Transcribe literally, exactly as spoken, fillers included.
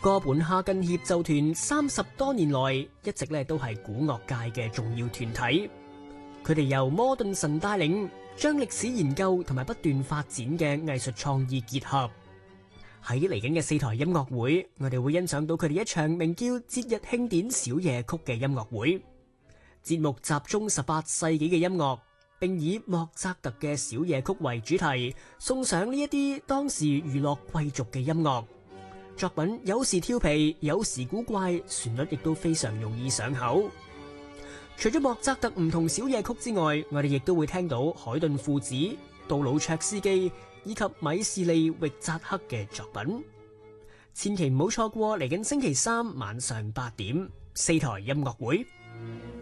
哥本哈根協奏團三十多年來一直咧都係古樂界嘅重要團體。佢哋由摩頓神帶領，將歷史研究同埋不斷發展嘅藝術創意結合。喺嚟緊嘅四台音樂會，我哋會欣賞到佢哋一場名叫《節日慶典小夜曲》嘅音樂會。節目集中十八世紀嘅音樂，並以莫扎特嘅小夜曲為主題，送上呢一啲當時娛樂貴族嘅音樂作品。有時調皮，有時古怪，旋律亦都非常容易上口。除咗莫扎特唔同小夜曲之外，我哋亦都會聽到海頓父子、杜魯卓斯基以及米士利域扎克嘅作品。千祈唔好錯過嚟緊星期三晚上八點四台音樂會。